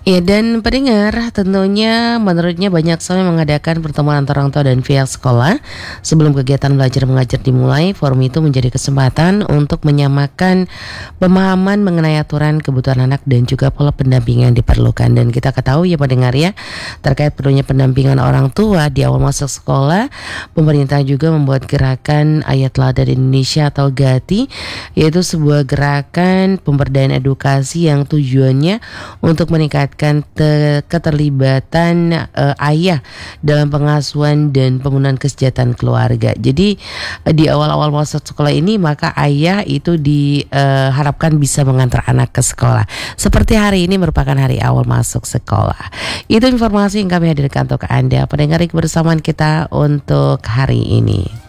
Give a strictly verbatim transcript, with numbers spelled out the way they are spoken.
Ya, dan pendengar tentunya menurutnya banyak sekali mengadakan pertemuan antara orang tua dan pihak sekolah sebelum kegiatan belajar mengajar dimulai. Forum itu menjadi kesempatan untuk menyamakan pemahaman mengenai aturan kebutuhan anak dan juga pola pendampingan yang diperlukan. Dan kita ketahui ya pendengar ya, terkait perlunya pendampingan orang tua di awal masuk sekolah, pemerintah juga membuat gerakan Ayat Teladan Indonesia atau GATI, yaitu sebuah gerakan pemberdayaan edukasi yang tujuannya untuk meningkatkan Te- keterlibatan uh, ayah dalam pengasuhan dan pembangunan kesejahteraan keluarga. Jadi uh, di awal-awal masa sekolah ini maka ayah itu diharapkan uh, bisa mengantar anak ke sekolah. Seperti hari ini merupakan hari awal masuk sekolah. Itu informasi yang kami hadirkan untuk Anda pendengar kebersamaan kita untuk hari ini.